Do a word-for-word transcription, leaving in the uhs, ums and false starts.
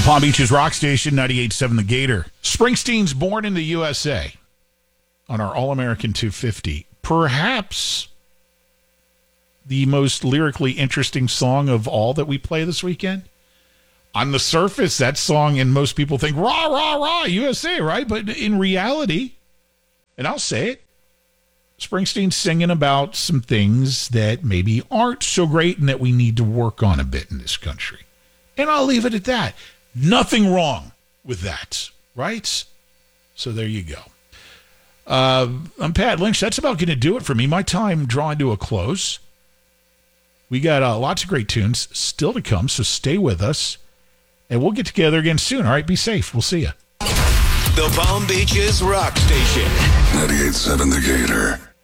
Palm Beach's rock station, ninety-eight point seven The Gator. Springsteen's Born in the U S A on our All-American two fifty. Perhaps the most lyrically interesting song of all that we play this weekend. On the surface, that song, and most people think, rah, rah, rah, U S A, right? But in reality, and I'll say it, Springsteen's singing about some things that maybe aren't so great and that we need to work on a bit in this country. And I'll leave it at that. Nothing wrong with that, right? So there you go. Uh, I'm Pat Lynch. That's about going to do it for me. My time drawing to a close. We got uh, lots of great tunes still to come, so stay with us. And we'll get together again soon. All right, be safe. We'll see you. The Palm Beaches Rock Station. ninety-eight point seven The Gator.